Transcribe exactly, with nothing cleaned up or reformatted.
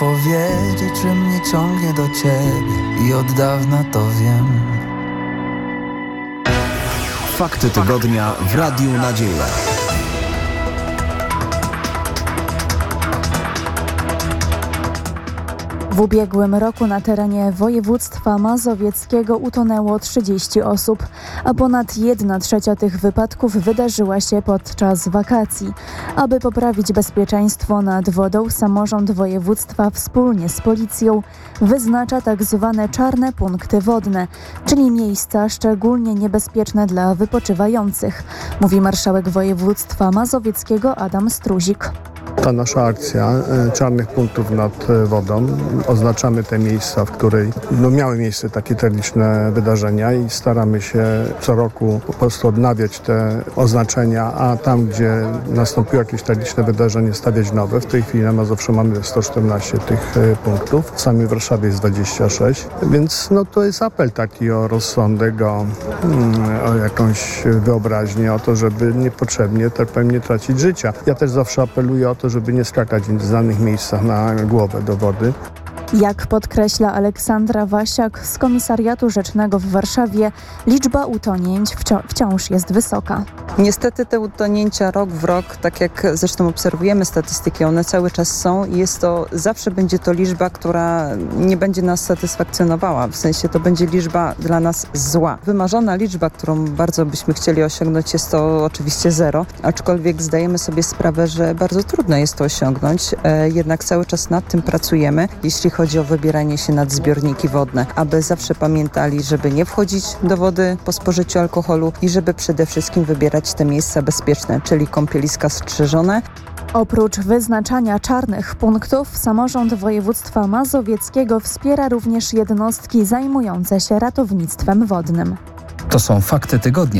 Powiedzieć, że mnie ciągnie do ciebie i od dawna to wiem. Fakty tygodnia w Radiu Nadzieja. W ubiegłym roku na terenie województwa mazowieckiego utonęło trzydzieści osób, a ponad jedna trzecia tych wypadków wydarzyła się podczas wakacji. Aby poprawić bezpieczeństwo nad wodą, samorząd województwa wspólnie z policją wyznacza tak zwane czarne punkty wodne, czyli miejsca szczególnie niebezpieczne dla wypoczywających, mówi marszałek województwa mazowieckiego Adam Struzik. Ta nasza akcja czarnych punktów nad wodą, oznaczamy te miejsca, w której no, miały miejsce takie tragiczne wydarzenia i staramy się co roku po prostu odnawiać te oznaczenia, a tam, gdzie nastąpiło jakieś tragiczne wydarzenie, stawiać nowe. W tej chwili na Mazowszu mamy sto czternaście tych punktów, w samej Warszawie jest dwadzieścia sześć, więc no, to jest apel taki o rozsądek, o, o jakąś wyobraźnię, o to, żeby niepotrzebnie, tak powiem, nie tracić życia. Ja też zawsze apeluję o to, żeby nie skakać w danych miejscach na głowę do wody. Jak podkreśla Aleksandra Wasiak z Komisariatu Rzecznego w Warszawie, liczba utonięć wci- wciąż jest wysoka. Niestety te utonięcia rok w rok, tak jak zresztą obserwujemy statystyki, one cały czas są i jest to, zawsze będzie to liczba, która nie będzie nas satysfakcjonowała. W sensie to będzie liczba dla nas zła. Wymarzona liczba, którą bardzo byśmy chcieli osiągnąć, jest to oczywiście zero, aczkolwiek zdajemy sobie sprawę, że bardzo trudno jest to osiągnąć, e, jednak cały czas nad tym pracujemy, jeśli chodzi o wybieranie się nad zbiorniki wodne, aby zawsze pamiętali, żeby nie wchodzić do wody po spożyciu alkoholu i żeby przede wszystkim wybierać te miejsca bezpieczne, czyli kąpieliska strzeżone. Oprócz wyznaczania czarnych punktów, samorząd województwa mazowieckiego wspiera również jednostki zajmujące się ratownictwem wodnym. To są fakty tygodnia.